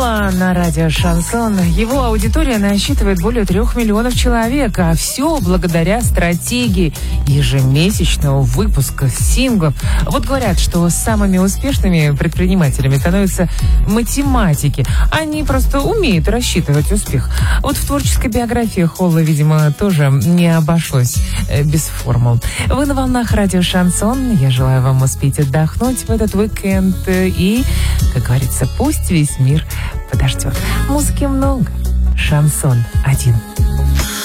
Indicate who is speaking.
Speaker 1: Холла на радио «Шансон». Его аудитория насчитывает более 3 миллионов человек, а все благодаря стратегии ежемесячного выпуска синглов. Вот говорят, что самыми успешными предпринимателями становятся математики. Они просто умеют рассчитывать успех. Вот в творческой биографии Холла, видимо, тоже не обошлось без формул. Вы на волнах радио «Шансон». Я желаю вам успеть отдохнуть в этот уикенд. И, как говорится, пусть весь мир подождет. Музыки много. Шансон 1.